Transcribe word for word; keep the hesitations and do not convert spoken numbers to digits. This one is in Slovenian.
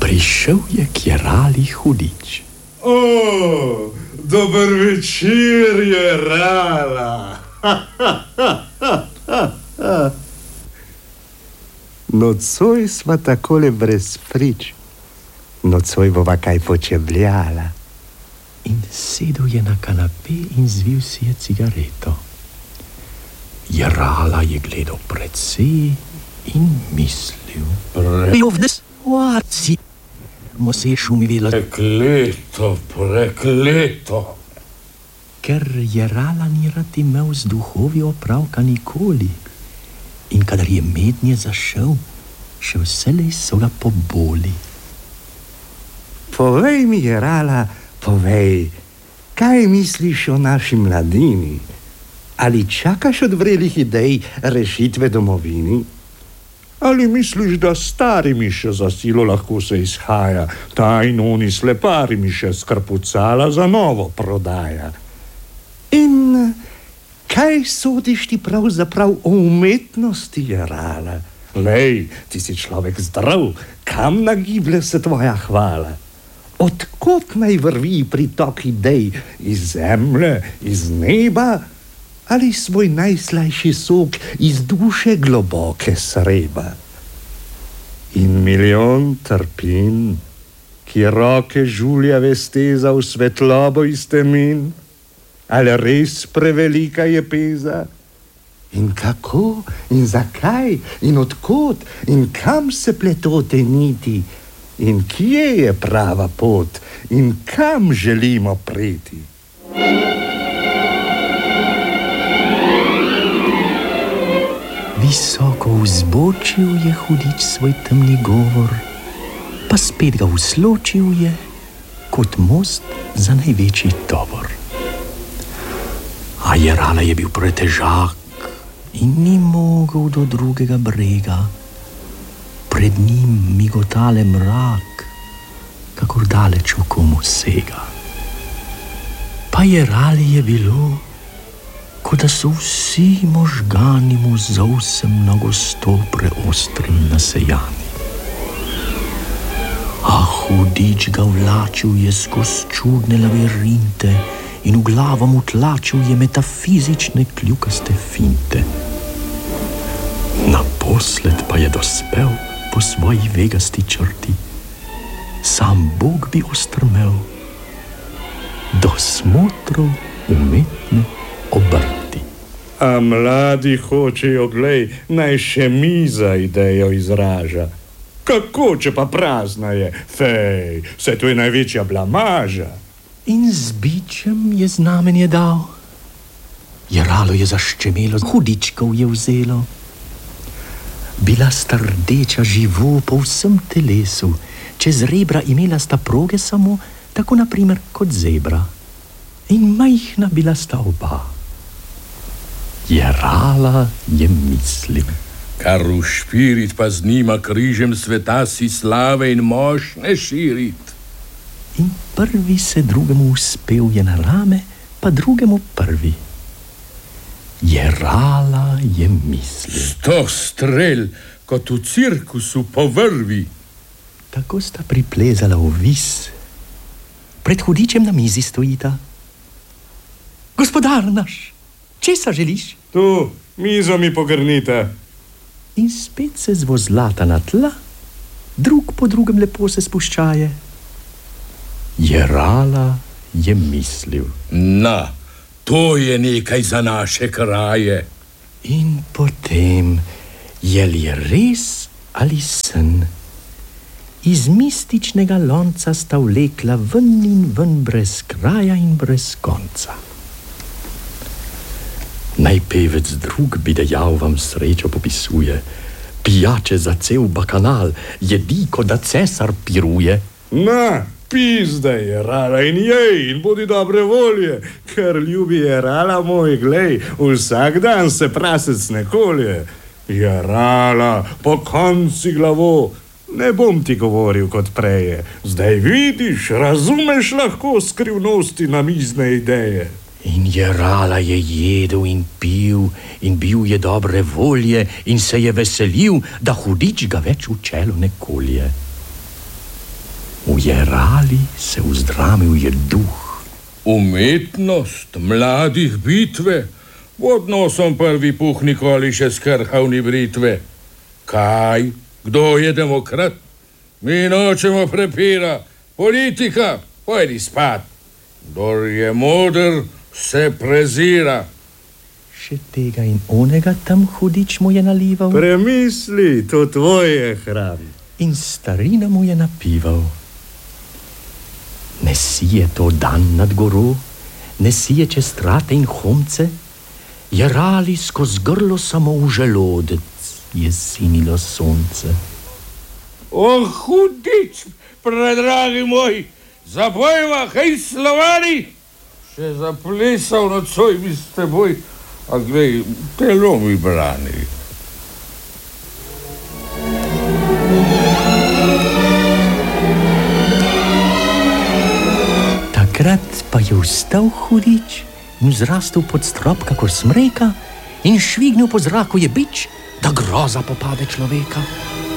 Prišel je k Jerali hudič. O, dober večer, Jerala. Nocoj sva takole brez prič. Nocoj bova kaj počebljala. In sedel je na kanape in zvil si je cigareto. Jerala je gledal predse in mislil. Pre... Oaci, mo se je šumivila. Prekleto, prekleto. Ker Jerala ni rad imel z duhovi opravka nikoli. In kadar je mednje zašel, še vselej so ga poboli. Povej mi, Jerala, povej, kaj misliš o naši mladini? Ali čakaš od vrelih idej rešitve domovini? Ali misliš, da starimi še za silo lahko se izhaja, ta in oni sleparimi še skrpucala za novo prodaja? In kaj sodiš ti pravzaprav o umetnosti, Jerala? Lej, ti si človek zdrav, kam nagiblje se tvoja hvala? Odkot naj vrvi pritok idej? Iz zemlje, iz neba? Ali svoj najslajši sok iz duše globoke sreba? In milijon trpin, ki roke žuljave steza v svetlobo iz temin, ali res prevelika je peza? In kako, in zakaj, in odkot, in kam se pletote niti, in kje je prava pot, in kam želimo priti? Visoko vzbočil je hudič svoj temni govor, pa spet ga usločil je kot most za največji tovor. A Jerala je bil pretežak in ni mogel do drugega brega. Pred njim migotale mrak, kakor daleč v komu sega. Pa Jerali je bilo, kot da so vsi možgani mu za vsem nagosto preostrim nasejani. A hudič ga vlačil je skozi čudne labirinte in v glavo mu tlačil je metafizične kljukaste finte. Naposled pa je dospel po svoji vegasti črti, sam Bog bi ostrmel do smotrov umetne obrti. A mladi hočejo, glej, naj še miza idejo izraža. Kako, če pa prazna je? Fej, vse to je največja blamaža. In z bičem je znamenje dal. Jeralo je zaščemelo, hudičkov je vzelo. Bila sta rdeča živo po vsem telesu, čez rebra imela sta proge samo, tako naprimer kot zebra. In majhna bila sta oba. Jerala je mislil. Kar v špirit pa z njima križem sveta si slave in močne širit. In prvi se drugemu uspel je na rame, pa drugemu prvi. Jerala je mislil. Sto strel, kot v cirkusu po vrvi. Tako sta priplezala v vis. Pred hudičem na mizi stojita. Gospodar naš, česa želiš? Tu, mizo mi pogrnite. In spet se zvozlata na tla, drug po drugem lepo se spuščaje. Jerala je mislil. Na, to je nekaj za naše kraje. In potem, je li res ali sen, iz mističnega lonca sta vlekla ven in ven brez kraja in brez konca. Naj pevec drug bi dejal vam srečo popisuje, pijače za cel bakanal, jedi, ko da cesar piruje. Na, pizda, Jerala, in jej, in bodi dobre volje, ker ljubi Jerala moj, glej, vsak dan se prasec ne kolje. Jerala, po konci glavo, ne bom ti govoril kot preje, zdaj vidiš, razumeš lahko skrivnosti namizne ideje. In Jerala je jedel in pil in bil je dobre volje in se je veselil, da hudič ga več v čelo ne kolje. V Jerali se uzdramil je duh. Umetnost mladih bitve, pod nosom prvi puh nikoli še skrhal ni britve. Kaj? Kdo je demokrat? Mi nočemo prepira. Politika, pojdi spat. Kdor je moder, se prezira. Še tega in onega tam hudič mu je nalival. Premisli, to tvoje hram. In starina mu je napival. Ne sije to dan nad goro, ne sije čez trate in homce, Jerali skozi grlo samo v želodec je sinilo sonce. O, hudič, predragi moj, zapojva, hej, Slovani, še zaplesal nocoj bi s teboj, a glej, telo mi brani. Takrat pa je vstal hudič in zrastel pod strop kakor smreka in švignil po zraku je bič, da groza popade človeka.